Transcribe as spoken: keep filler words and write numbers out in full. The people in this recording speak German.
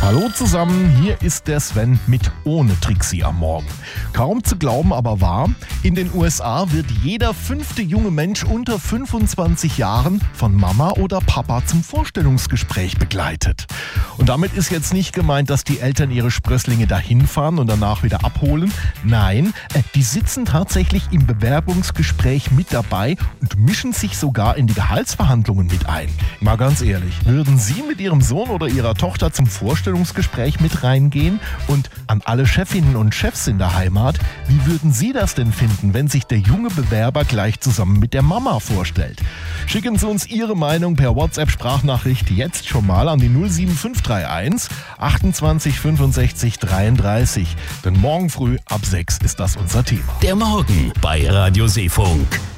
Hallo zusammen, hier ist der Sven mit Ohne Trixie am Morgen. Kaum zu glauben, aber wahr, in den U S A wird jeder fünfte junge Mensch unter fünfundzwanzig Jahren von Mama oder Papa zum Vorstellungsgespräch begleitet. Und damit ist jetzt nicht gemeint, dass die Eltern ihre Sprösslinge dahin fahren und danach wieder abholen. Nein, die sitzen tatsächlich im Bewerbungsgespräch mit dabei und mischen sich sogar in die Gehaltsverhandlungen mit ein. Mal ganz ehrlich, würden Sie mit Ihrem Sohn oder Ihrer Tochter zum Vorstellungsgespräch mit reingehen? Und an alle Chefinnen und Chefs in der Heimat, wie würden Sie das denn finden, wenn sich der junge Bewerber gleich zusammen mit der Mama vorstellt? Schicken Sie uns Ihre Meinung per WhatsApp-Sprachnachricht jetzt schon mal an die null sieben fünf drei eins achtundzwanzig fünfundsechzig dreiunddreißig. Denn morgen früh ab sechs ist das unser Thema. Der Morgen bei Radio Seefunk.